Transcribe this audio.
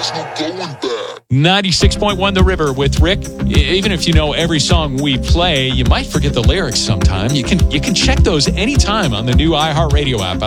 There's no going back. 96.1 The River with Rick. Even if you know every song we play, you might forget the lyrics sometime. You can check those anytime on the new iHeartRadio app.